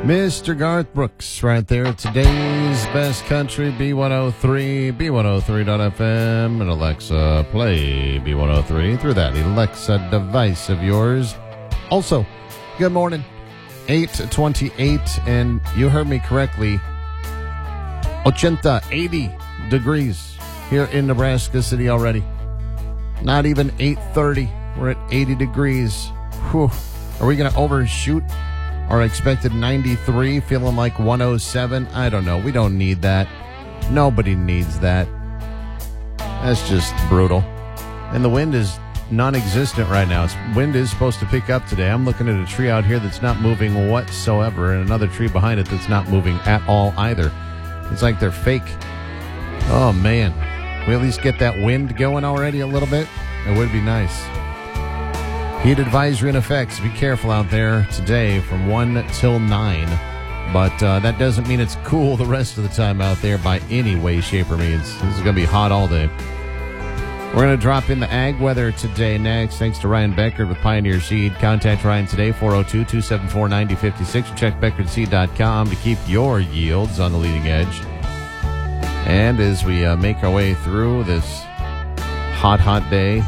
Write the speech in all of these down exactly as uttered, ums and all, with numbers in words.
Mister Garth Brooks right there. Today's best country, B one oh three, B one oh three dot F M, and Alexa, play B one oh three through that Alexa device of yours. Also, good morning. eight twenty-eight, and you heard me correctly. eighty, eighty degrees here in Nebraska City already. Not even eight thirty. We're at eighty degrees. Whew. Are we going to overshoot our expected ninety-three, feeling like one oh seven? I don't know. We don't need that. Nobody needs that. That's just brutal. And the wind is non-existent right now. It's, wind is supposed to pick up today. I'm looking at a tree out here that's not moving whatsoever, and another tree behind it that's not moving at all either. It's like they're fake. Oh, man. We at least get that wind going already a little bit? It would be nice. Heat advisory in effect. So be careful out there today from one till nine. But uh, that doesn't mean it's cool the rest of the time out there by any way, shape, or means. This is going to be hot all day. We're going to drop in the ag weather today next. Thanks to Ryan Beckert with Pioneer Seed. Contact Ryan today, four oh two, two seven four, nine oh five six. Check beckert seed dot com to keep your yields on the leading edge. And as we uh, make our way through this hot, hot day,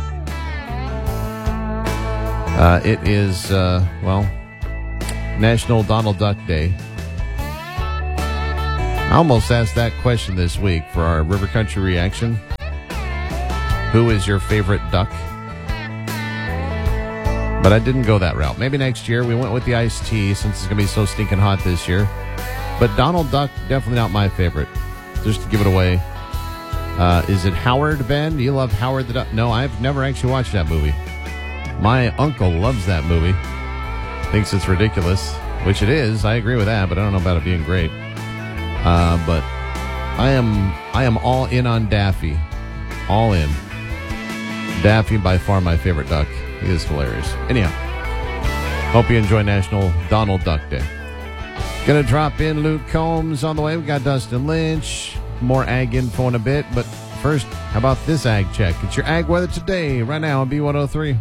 Uh, it is, uh, well, National Donald Duck Day. I almost asked that question this week for our River Country reaction. Who is your favorite duck? But I didn't go that route. Maybe next year. We went with the iced tea since it's going to be so stinking hot this year. But Donald Duck, definitely not my favorite. Just to give it away. Uh, is it Howard, Ben? Do you love Howard the Duck? No, I've never actually watched that movie. My uncle loves that movie. Thinks it's ridiculous, which it is. I agree with that, but I don't know about it being great. Uh, but I am I am all in on Daffy. All in. Daffy, by far my favorite duck. He is hilarious. Anyhow, hope you enjoy National Donald Duck Day. Gonna drop in Luke Combs on the way. We got Dustin Lynch. More ag info in a bit, but first, how about this ag check? It's your ag weather today, right now on B one oh three.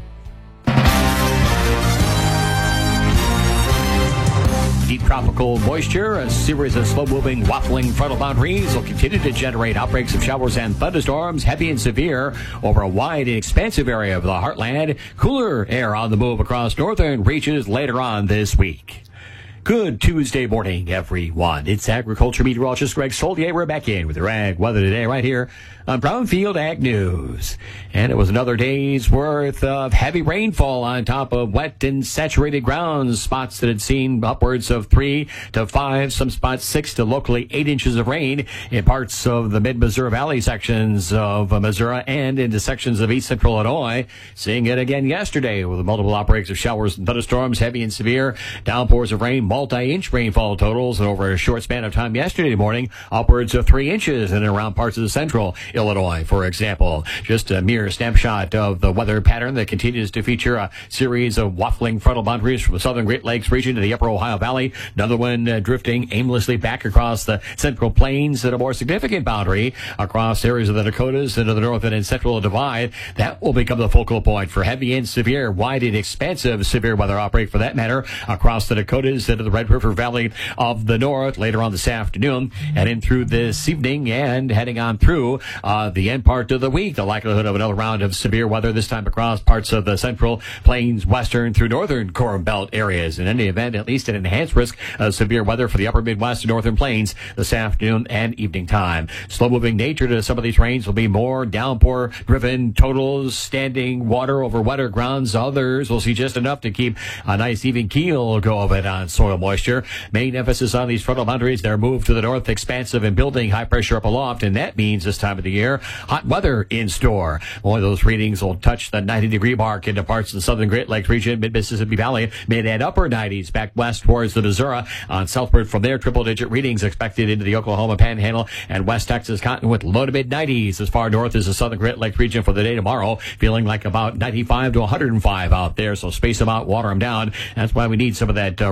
Deep tropical moisture, a series of slow-moving, waffling frontal boundaries will continue to generate outbreaks of showers and thunderstorms, heavy and severe, over a wide and expansive area of the heartland. Cooler air on the move across northern reaches later on this week. Good Tuesday morning, everyone. It's agriculture meteorologist Greg Solier. We're back in with your ag weather today right here on Brownfield Ag News. And it was another day's worth of heavy rainfall on top of wet and saturated grounds. Spots that had seen upwards of three to five, some spots six to locally eight inches of rain in parts of the mid-Missouri Valley sections of Missouri and into sections of east central Illinois. Seeing it again yesterday with multiple outbreaks of showers and thunderstorms, heavy and severe downpours of rain, multi-inch rainfall totals, and over a short span of time yesterday morning, upwards of three inches in and around parts of the central Illinois, for example. Just a mere snapshot of the weather pattern that continues to feature a series of waffling frontal boundaries from the southern Great Lakes region to the upper Ohio Valley. Another one uh, drifting aimlessly back across the central plains, and a more significant boundary across areas of the Dakotas into the northern and central divide. That will become the focal point for heavy and severe, wide and expansive severe weather outbreak, for that matter, across the Dakotas into the Red River Valley of the north later on this afternoon and in through this evening and heading on through uh, the end part of the week. The likelihood of another round of severe weather, this time across parts of the central plains, western through northern Corn Belt areas. In any event, at least an enhanced risk of severe weather for the upper Midwest and northern plains this afternoon and evening time. Slow-moving nature to some of these rains will be more downpour-driven totals, standing water over wetter grounds. Others will see just enough to keep a nice even keel go of it on soil moisture. Main emphasis on these frontal boundaries, their move to the north, expansive and building high pressure up aloft, and that means this time of the year, hot weather in store. One of those readings will touch the ninety degree mark into parts of the southern Great Lakes region, mid-Mississippi Valley, mid and upper nineties, back west towards the Missouri. On southward from there, triple-digit readings expected into the Oklahoma Panhandle and West Texas Cottonwood, low to mid-nineties. As far north as the southern Great Lakes region for the day tomorrow, feeling like about ninety-five to one hundred five out there, so space them out, water them down. That's why we need some of that uh, rainfall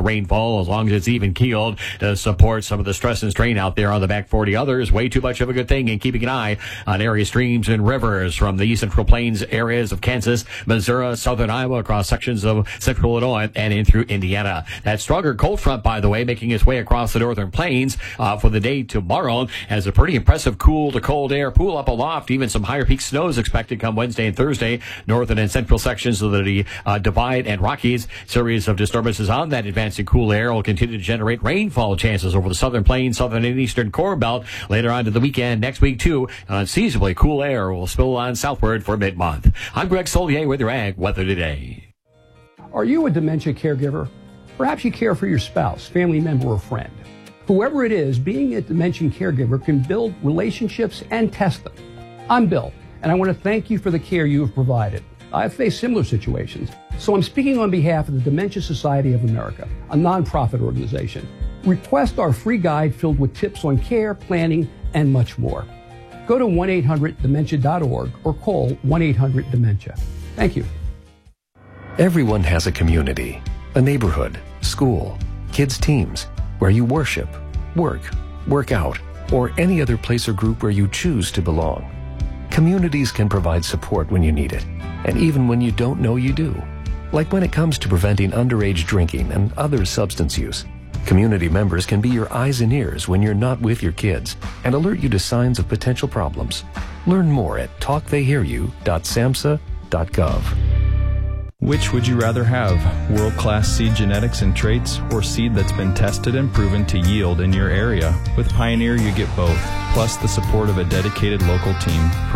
well, as long as it's even keeled, to support some of the stress and strain out there on the back forty. Others, way too much of a good thing, and keeping an eye on area streams and rivers from the East Central Plains areas of Kansas, Missouri, southern Iowa, across sections of central Illinois, and in through Indiana. That stronger cold front, by the way, making its way across the northern plains uh, for the day tomorrow, as a pretty impressive cool to cold air pool up aloft. Even some higher peak snows expected come Wednesday and Thursday. Northern and central sections of the uh, Divide and Rockies. Series of disturbances on that advancing cool air will continue to generate rainfall chances over the southern plains, southern and eastern core belt later on to the weekend. Next week, too, unseasonably cool air will spill on southward for mid-month. I'm Greg Solier with your Ag Weather Today. Are you a dementia caregiver? Perhaps you care for your spouse, family member, or friend. Whoever it is, being a dementia caregiver can build relationships and test them. I'm Bill, and I want to thank you for the care you have provided. I've faced similar situations, so I'm speaking on behalf of the Dementia Society of America, a nonprofit organization. Request our free guide filled with tips on care, planning, and much more. Go to one eight hundred dementia dot org or call one eight hundred dementia. Thank you. Everyone has a community, a neighborhood, school, kids' teams, where you worship, work, work out, or any other place or group where you choose to belong. Communities can provide support when you need it, and even when you don't know you do. Like when it comes to preventing underage drinking and other substance use. Community members can be your eyes and ears when you're not with your kids and alert you to signs of potential problems. Learn more at talk they hear you dot samhsa dot gov. Which would you rather have, world-class seed genetics and traits, or seed that's been tested and proven to yield in your area? With Pioneer, you get both, plus the support of a dedicated local team,